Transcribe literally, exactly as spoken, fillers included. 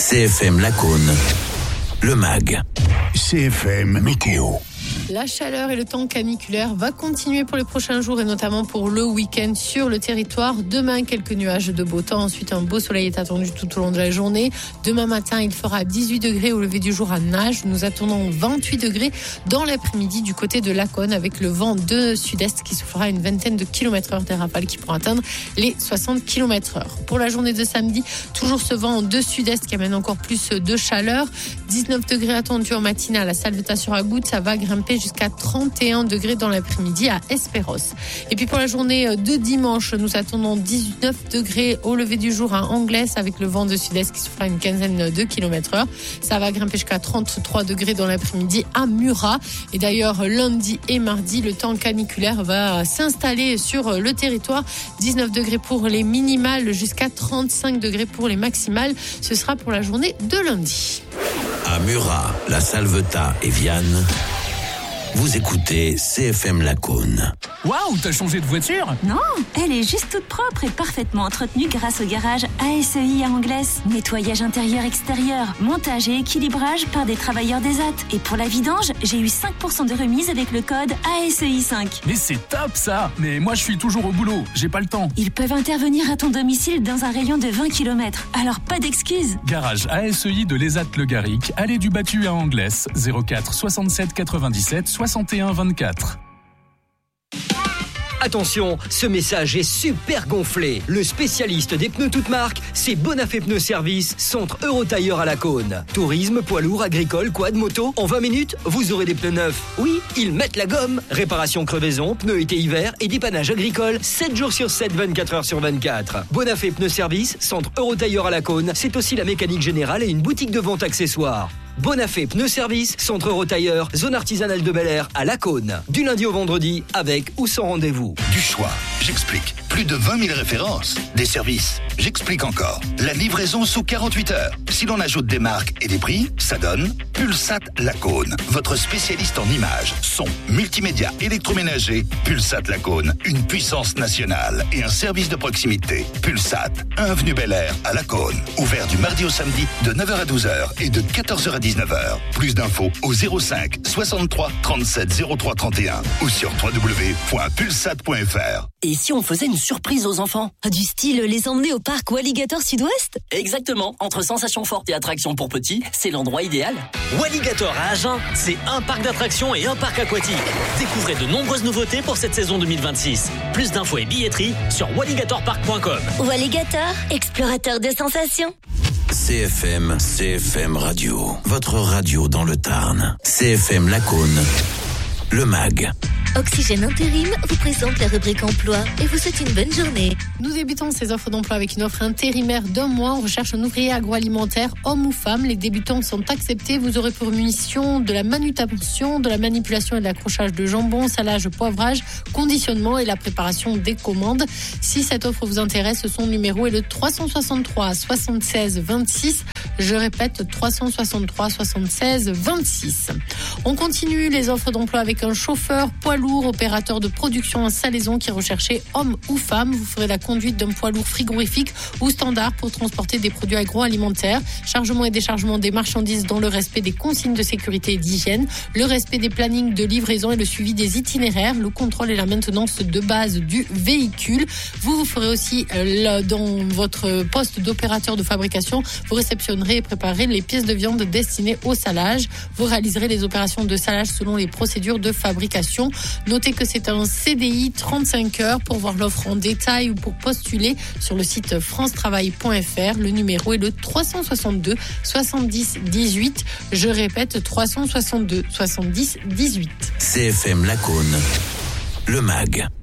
C F M Lacaune, le M A G. C F M Météo. La chaleur et le temps caniculaire va continuer pour les prochains jours et notamment pour le week-end sur le territoire. Demain, quelques nuages de beau temps. Ensuite, un beau soleil est attendu tout au long de la journée. Demain matin, il fera dix-huit degrés au lever du jour à Nages. Nous attendons vingt-huit degrés dans l'après-midi du côté de Lacaune avec le vent de sud-est qui soufflera à une vingtaine de kilomètres heure, des rafales qui pourront atteindre les soixante kilomètres heure. Pour la journée de samedi, toujours ce vent de sud-est qui amène encore plus de chaleur. dix-neuf degrés attendus en matinée à la Salvetat-sur-Agoutte. Ça va grimper jusqu'à trente et un degrés dans l'après-midi à Esperos. Et puis pour la journée de dimanche, nous attendons dix-neuf degrés au lever du jour à Anglès avec le vent de sud-est qui soufflera une quinzaine de kilomètres heure. Ça va grimper jusqu'à trente-trois degrés dans l'après-midi à Murat. Et d'ailleurs, lundi et mardi, le temps caniculaire va s'installer sur le territoire. dix-neuf degrés pour les minimales jusqu'à trente-cinq degrés pour les maximales. Ce sera pour la journée de lundi. À Murat, la Salvetat et Vianne, vous écoutez C F M Lacaune. Waouh, t'as changé de voiture ? Non, elle est juste toute propre et parfaitement entretenue grâce au garage A S E I à Anglès. Nettoyage intérieur-extérieur, montage et équilibrage par des travailleurs des A T. Et pour la vidange, j'ai eu cinq pour cent de remise avec le code A S E I cinq. Mais c'est top ça ! Mais moi je suis toujours au boulot, j'ai pas le temps. Ils peuvent intervenir à ton domicile dans un rayon de vingt kilomètres, alors pas d'excuses. Garage A S E I de l'E S A T Le Garric, allée du Battu à Anglès, zéro quatre soixante-sept quatre-vingt-dix-sept soixante et un vingt-quatre. Attention, ce message est super gonflé. Le spécialiste des pneus toutes marques, c'est Bonafé Pneus Service, centre Eurotailleur à Lacaune. Tourisme, poids lourd, agricole, quad, moto, en vingt minutes, vous aurez des pneus neufs. Oui, ils mettent la gomme. Réparation crevaison, pneus été-hiver et dépannage agricole, sept jours sur sept, vingt-quatre heures sur vingt-quatre. Bonafé Pneus Service, centre Eurotailleur à Lacaune, c'est aussi la mécanique générale et une boutique de vente accessoires. Bonafé Pneus Service, centre Eurotailleur, zone artisanale de Bel Air à Lacaune. Du lundi au vendredi, avec ou sans rendez-vous. Du choix, j'explique. Plus de vingt mille références. Des services, j'explique encore. La livraison sous quarante-huit heures. Si l'on ajoute des marques et des prix, ça donne Pulsat Lacaune. Votre spécialiste en images, son, multimédia, électroménager. Pulsat Lacaune, une puissance nationale et un service de proximité. Pulsat, un avenue Bel Air à Lacaune. Ouvert du mardi au samedi de neuf heures à douze heures et de quatorze heures à dix-neuf heures. Plus d'infos au zéro cinq soixante-trois trente-sept zéro trois trente et un ou sur w w w point pulsat point f r. Et si on faisait une surprise aux enfants ? Du style les emmener au parc Walligator Sud-Ouest ? Exactement, entre sensations fortes et attractions pour petits, c'est l'endroit idéal. Walligator à Agen, c'est un parc d'attractions et un parc aquatique. Découvrez de nombreuses nouveautés pour cette saison deux mille vingt-six. Plus d'infos et billetterie sur walligator park point com. Walligator, explorateur de sensations. C F M, C F M Radio, votre radio dans le Tarn. C F M Lacaune, le M A G. Oxygène Intérim vous présente la rubrique emploi et vous souhaite une bonne journée. Nous débutons ces offres d'emploi avec une offre intérimaire d'un mois. On recherche un ouvrier agroalimentaire, homme ou femme. Les débutants sont acceptés. Vous aurez pour mission de la manutention, de la manipulation et de l'accrochage de jambon, salage, poivrage, conditionnement et la préparation des commandes. Si cette offre vous intéresse, son numéro est le trois cent soixante-trois soixante-seize vingt-six. Je répète, trois cent soixante-trois soixante-seize vingt-six. On continue les offres d'emploi avec un chauffeur poids lourd, opérateur de production en salaison qui est recherché homme ou femme. Vous ferez la conduite d'un poids lourd frigorifique ou standard pour transporter des produits agroalimentaires, chargement et déchargement des marchandises dans le respect des consignes de sécurité et d'hygiène, le respect des plannings de livraison et le suivi des itinéraires, le contrôle et la maintenance de base du véhicule. Vous, vous ferez aussi euh, dans votre poste d'opérateur de fabrication, vous réceptionnerez et préparerez les pièces de viande destinées au salage. Vous réaliserez les opérations de salage selon les procédures de fabrication. Notez que c'est un C D I trente-cinq heures. Pour voir l'offre en détail ou pour postuler sur le site france travail point f r, le numéro est le trois cent soixante-deux soixante-dix dix-huit. Je répète, trois cent soixante-deux soixante-dix dix-huit. C F M Lacaune, le M A G.